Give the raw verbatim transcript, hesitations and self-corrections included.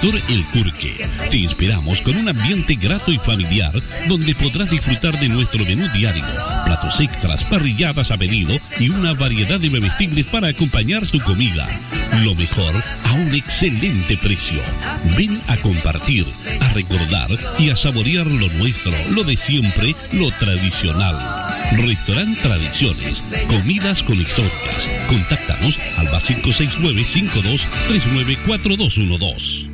Sector El Curque. Te esperamos con un ambiente grato y familiar donde podrás disfrutar de nuestro menú diario, platos extras, parrilladas a pedido y una variedad de bebestibles para acompañar tu comida. Lo mejor a un excelente precio. Ven a compartir, a recordar y a saborear lo nuestro, lo de siempre, lo tradicional. Restaurant Tradiciones, comidas con historias. Contáctanos al más cinco seis nueve, cinco dos tres nueve, cuatro dos uno dos.